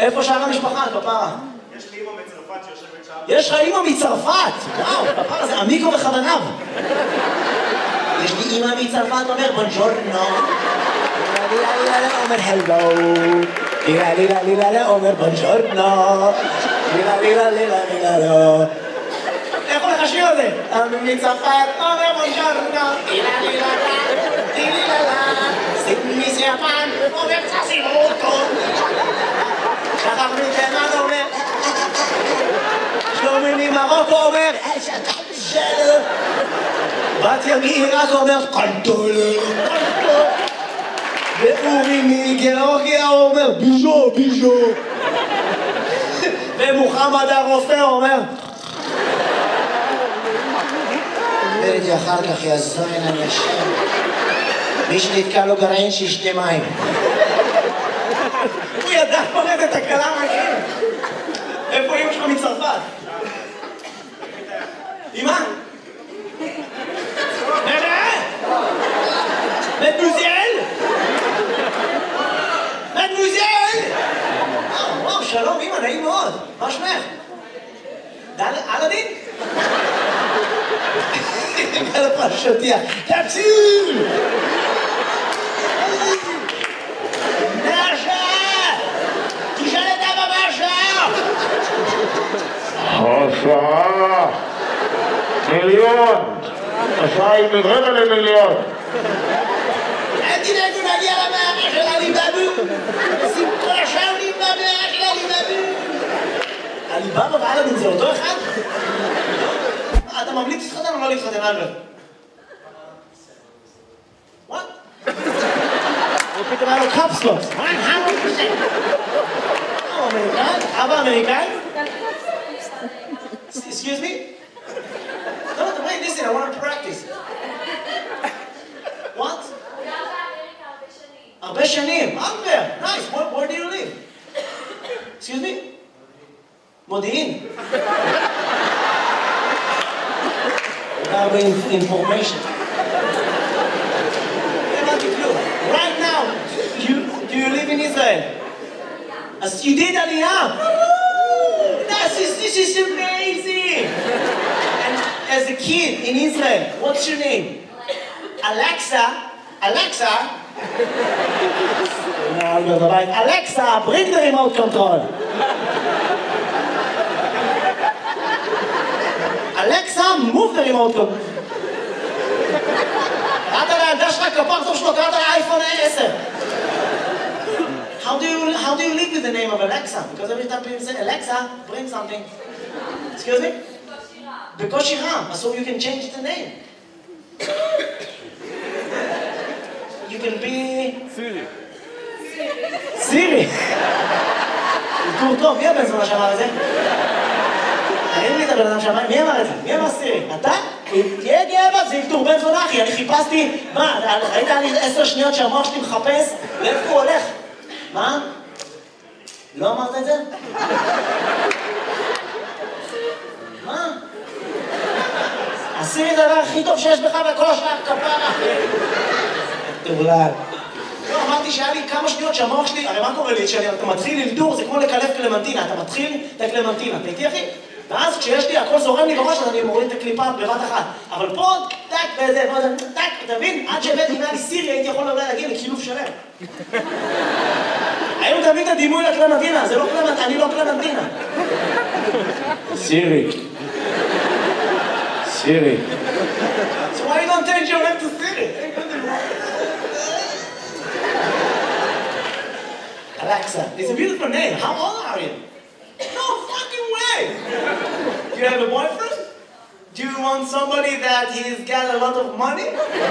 איפה שאר המשפחה, כפרה? יש לי אמא מצרפת שיושבת שם. יש לך אמא מצרפת! וואו, כפרה זה עמיקו וחבניו. יש לי אמא מצרפת, אומר בונג'ורנו. אומר הלו. אומר בונג'ורנו. איך הולך השיר הזה? אמא מצרפת, אומר בונג'ורנו. מיס יפן, אומר צסימו אותו. שכח מתימן אומר. שלומי ממרוקו אומר. בת מעיראק אומר. קנטולה. ואורי מגיאורגיה אומר. ביז'ו, ביז'ו. ומוחמד הרופא אומר. וראיתי אחר כך יזוין אנשים. מי שנתקע לו גרעין שישתה מים. הוא ידע פורט את הקלה מהכם. איפה אמא שלך מצרפת? אמא? מדמוזל? מדמוזל? וואו, שלום אמא, נעים מאוד. מה שמך? אלאדין? על הפרשותיה. תציל! תשאל את אבא מהשעה! 10,000,000! השעה היא מרבע למיליון! אל תדאגו להגיע למאה של עליבאבו! סיפור שעולים במאה של עליבאבו! עליבאבו ואלאדין זה אותו אחד? אתה ממליץ להתחתן או לא להתחתן, אלברט? What? הוא פתאום היה לו קפסלוס. 100%. הוא אמריקאי? אבא אמריקאי? Excuse me? No, wait, listen, I want to practice. What? הרבה שנים. Albert, nice. Where do you live? Excuse me? מודיעין. הרבה information. Right now, do you live in Israel? As you did Aliyah. This is amazing. And as a kid in Israel, what's your name? Alexa. Alexa. Alexa, bring the remote control. Alexa, move the remote control. קראת לילדה שלך כפרצוף שלו, קראת לאייפון 10. How do you live with the name of Alexa? Because every time people say, Alexa, bring something. Excuse me? בקושי רם. So you can change the name. You can be... Siri. Siri. זה טוב, מי הבן זונה שאמר את זה? אין לי את הבן אדם שאמר, מי אמר את זה? מי אמר סירי? אתה? תהיה גאה, זה אלתור בן זונה אחי, אני חיפשתי, מה, ראית לי 10 שניות שהמוח שלי מחפש? לאיפה הוא הולך? מה? לא אמרת את זה? מה? הסירי זה הדבר הכי טוב שיש בך וכל השאר כפרה. תאולל. לא, אמרתי שהיה לי כמה שניות שהמוח שלי, הרי מה קורה לי? כשאתה מתחיל אלתור, זה כמו לקלף קלמנטינה, אתה מתחיל את הקלמנטינה, אתה איתי אחי? ואז כשיש לי, הכל זורם לי בראש, אז אני מוריד את הקליפה בבת אחת. אבל פה, טק, וזה, טק, אתה מבין? עד שהבאתי אם היה לי סירי, הייתי יכול אולי להגיע לקילוף שלם. היום תמיד הדימוי לקלמנטינה, זה לא קלמנטינה, אני לא קלמנטינה. סירי. סירי. So why you don't change your name to Siri? Alexa, it's a beautiful name. How old are you? No fucking way! Do you have a boyfriend? Do you want somebody that he's got a lot of money?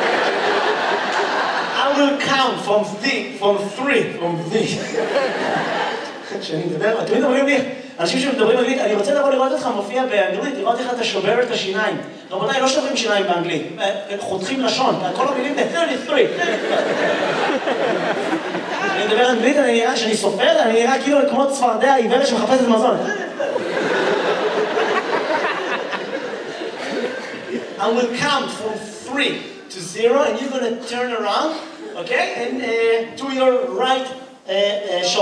I will count from three. כשאני מדבר, אתם מדברים לי, אנשים שמדברים אנגלית, אני רוצה לבוא לראות אותך מופיע באנגלית, לראות איך אתה שובר את השיניים. רבותיי, לא שוברים שיניים באנגלית, חותכים לשון, כל המילים ב-33. אני מדבר אנגלית, אני נראה, שאני סופר, אני נראה כאילו כמו צפרדע עיוורת שמחפשת מזון. I will count from 3 to 0 and you're going to turn around, okay? And to your right shoulder.